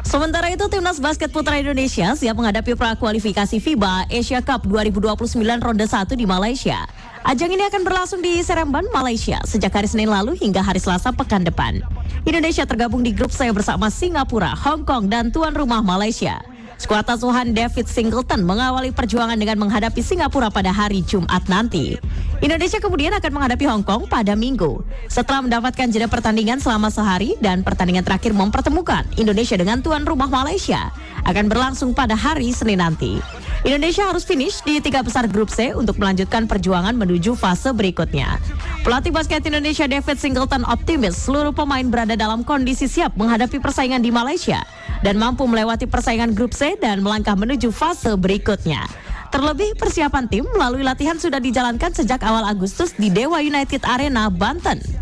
Sementara itu, Timnas Basket Putra Indonesia siap menghadapi prakualifikasi FIBA Asia Cup 2029 ronde 1 di Malaysia. Ajang ini akan berlangsung di Seremban, Malaysia sejak hari Senin lalu hingga hari Selasa pekan depan. Indonesia tergabung di grup C bersama Singapura, Hong Kong, dan tuan rumah Malaysia. Skuad asuhan David Singleton mengawali perjuangan dengan menghadapi Singapura pada hari Jumat nanti. Indonesia kemudian akan menghadapi Hong Kong pada Minggu. Setelah mendapatkan jeda pertandingan selama sehari dan pertandingan terakhir mempertemukan Indonesia dengan tuan rumah Malaysia akan berlangsung pada hari Senin nanti. Indonesia harus finish di 3 besar grup C untuk melanjutkan perjuangan menuju fase berikutnya. Pelatih basket Indonesia David Singleton optimis seluruh pemain berada dalam kondisi siap menghadapi persaingan di Malaysia dan mampu melewati persaingan grup C dan melangkah menuju fase berikutnya. Terlebih, persiapan tim melalui latihan sudah dijalankan sejak awal Agustus di Dewa United Arena, Banten.